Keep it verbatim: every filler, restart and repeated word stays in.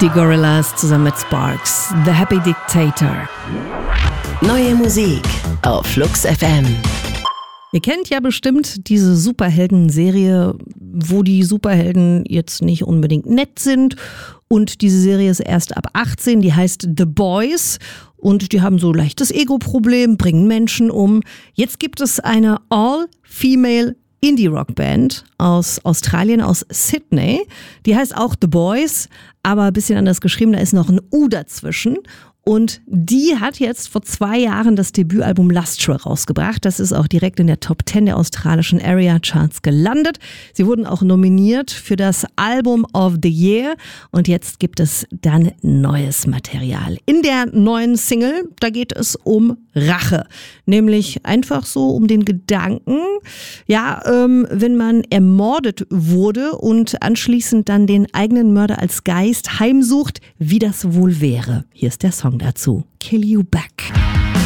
Die Gorillaz zusammen mit Sparks, The Happy Dictator. Neue Musik auf Flux F M. Ihr kennt ja bestimmt diese Superhelden-Serie, wo die Superhelden jetzt nicht unbedingt nett sind. Und diese Serie ist erst ab achtzehn, die heißt The Boys. Und die haben so leichtes Ego-Problem, bringen Menschen um. Jetzt gibt es eine All-Female Indie-Rock-Band aus Australien, aus Sydney. Die heißt auch The Boys, aber ein bisschen anders geschrieben, da ist noch ein U dazwischen. Und die hat jetzt vor zwei Jahren das Debütalbum Lustral rausgebracht. Das ist auch direkt in der Top zehn der australischen Area Charts gelandet. Sie wurden auch nominiert für das Album of the Year. Und jetzt gibt es dann neues Material. In der neuen Single, da geht es um Rache. Nämlich einfach so um den Gedanken, ja, ähm, wenn man ermordet wurde und anschließend dann den eigenen Mörder als Geist heimsucht, wie das wohl wäre. Hier ist der Song dazu. Kill You Back.